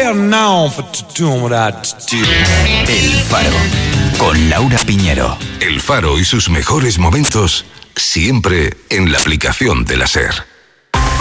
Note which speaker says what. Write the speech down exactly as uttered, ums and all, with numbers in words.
Speaker 1: are known for doing what I do.
Speaker 2: El Faro, con Laura Piñero.
Speaker 3: El Faro y sus mejores momentos, siempre en la aplicación de la SER.